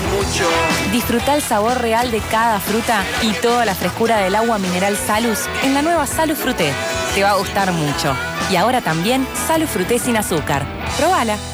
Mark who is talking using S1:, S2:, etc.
S1: mucho.
S2: Disfruta el sabor real de cada fruta y toda la frescura del agua mineral Salus en la nueva Salus Fruté. Te va a gustar mucho. Y ahora también Salus Fruté sin azúcar. Probala.